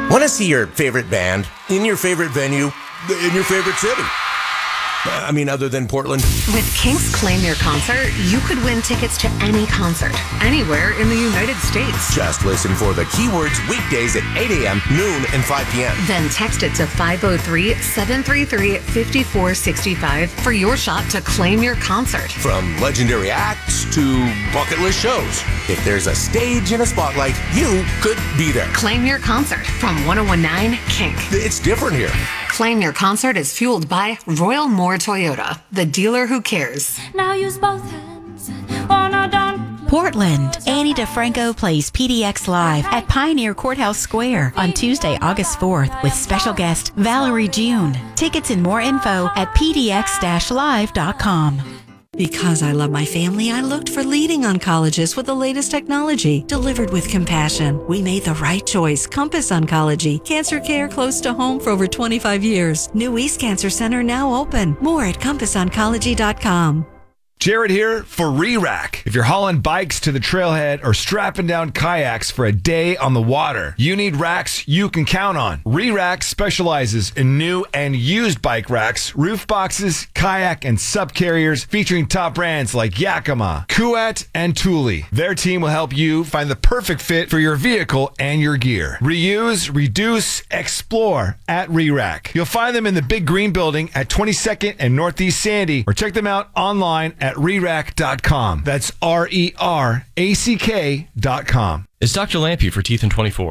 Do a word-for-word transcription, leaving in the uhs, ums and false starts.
Want to see your favorite band in your favorite venue in your favorite city? I mean, other than Portland. With Kink's Claim Your Concert, you could win tickets to any concert, anywhere in the United States. Just listen for the keywords weekdays at eight a.m., noon, and five p.m. Then text it to five oh three, seven three three, five four six five for your shot to claim your concert. From legendary acts to bucket list shows. If there's a stage and a spotlight, you could be there. Claim your concert from one oh one nine Kink. It's different here. Claim Your Concert is fueled by Royal Moore Toyota, the dealer who cares. Now use both hands. Oh, no, don't. Portland. Annie DeFranco plays P D X Live at Pioneer Courthouse Square on Tuesday, August fourth with special guest Valerie June. Tickets and more info at p d x dash live dot com. Because I love my family, I looked for leading oncologists with the latest technology, delivered with compassion. We made the right choice. Compass Oncology. Cancer care close to home for over twenty-five years. New East Cancer Center now open. More at compass oncology dot com. Jared here for Re-Rack. If you're hauling bikes to the trailhead or strapping down kayaks for a day on the water, you need racks you can count on. Re-Rack specializes in new and used bike racks, roof boxes, kayak, and subcarriers featuring top brands like Yakima, Kuat, and Thule. Their team will help you find the perfect fit for your vehicle and your gear. Reuse, reduce, explore at Re-Rack. You'll find them in the Big Green Building at twenty-second and Northeast Sandy, or check them out online at at re rack dot com. That's R E R A C K dot com. It's Doctor Lampy for Teeth in twenty-four.